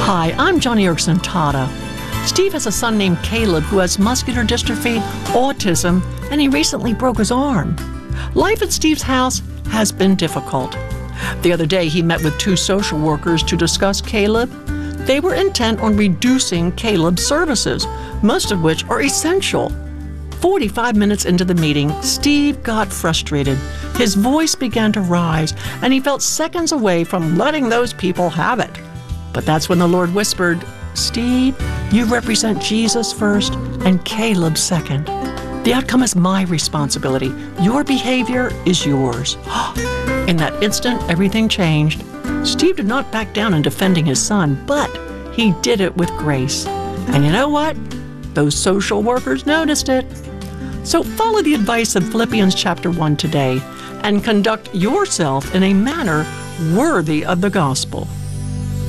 Hi, I'm Joni Eareckson Tada. Steve has a son named Caleb who has muscular dystrophy, autism, and he recently broke his arm. Life at Steve's house has been difficult. The other day, he met with 2 social workers to discuss Caleb. They were intent on reducing Caleb's services, most of which are essential. 45 minutes into the meeting, Steve got frustrated. His voice began to rise, and he felt seconds away from letting those people have it. But that's when the Lord whispered, "Steve, you represent Jesus first and Caleb second. The outcome is my responsibility. Your behavior is yours." In that instant, everything changed. Steve did not back down in defending his son, but he did it with grace. And you know what? Those social workers noticed it. So follow the advice of Philippians chapter 1 today and conduct yourself in a manner worthy of the gospel.